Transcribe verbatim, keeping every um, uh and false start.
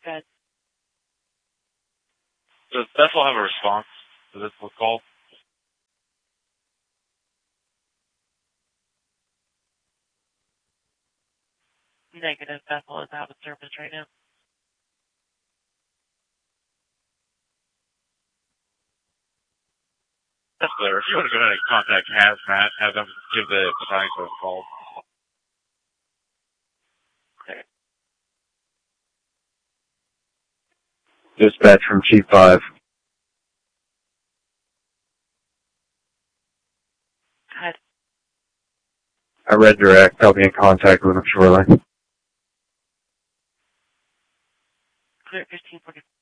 Good. Does Bethel have a response to this call? Negative. Bethel is out of service right now. That's clear. If you want to go ahead and contact Hazmat, have them give the battalion a call. Clear. Dispatch from Chief five. Go ahead. I read direct. I'll be in contact with him shortly. Clear fifteen forty.